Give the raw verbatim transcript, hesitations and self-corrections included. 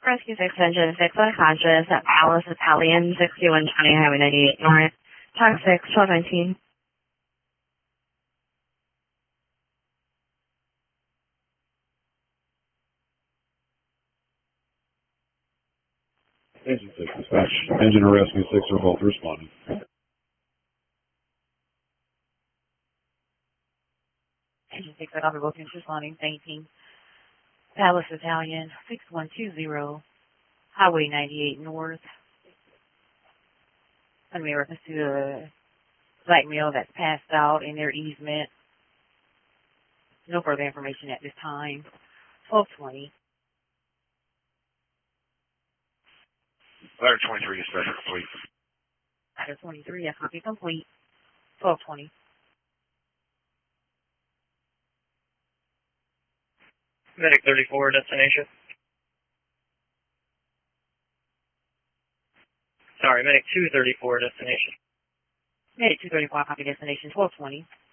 Rescue six engine six unconscious at Palace Italian sixty-one twenty Highway ninety-eight North. Talk six, twelve nineteen. Engine six dispatch. Engine and rescue six are both responding. Engine six, I copy both units responding. nineteen. Palace Italian six one two zero, Highway ninety-eight North. Going to be a reference to a black male that's passed out in their easement. No further information at this time. twelve twenty. Ladder twenty-three, dispatch complete. Ladder twenty-three, I copy complete. twelve twenty. Medic thirty-four, destination. Sorry, Medic two thirty-four, destination. Medic two thirty-four, copy destination. twelve twenty.